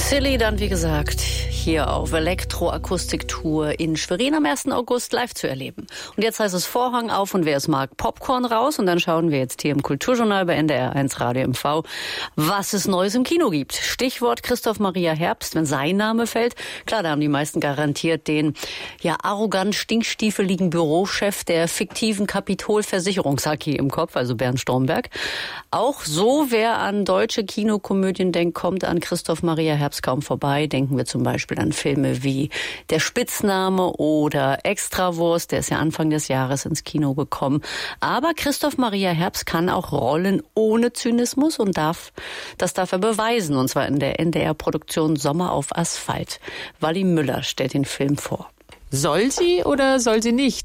Silly dann, wie gesagt, hier auf Elektroakustiktour in Schwerin am 1. August live zu erleben. Und jetzt heißt es Vorhang auf und wer es mag, Popcorn raus. Und dann schauen wir jetzt hier im Kulturjournal bei NDR1 Radio MV, was es Neues im Kino gibt. Stichwort Christoph Maria Herbst, wenn sein Name fällt. Klar, da haben die meisten garantiert den arrogant stinkstiefeligen Bürochef der fiktiven Kapitol-Versicherungs-AG im Kopf, also Bernd Stromberg. Auch so, wer an deutsche Kinokomödien denkt, kommt an Christoph Maria Herbst kaum vorbei. Denken wir zum Beispiel an Filme wie Der Spitzname oder Extrawurst, der ist ja Anfang des Jahres ins Kino gekommen. Aber Christoph Maria Herbst kann auch Rollen ohne Zynismus und das darf er beweisen, und zwar in der NDR-Produktion Sommer auf Asphalt. Wally Müller stellt den Film vor. Soll sie oder soll sie nicht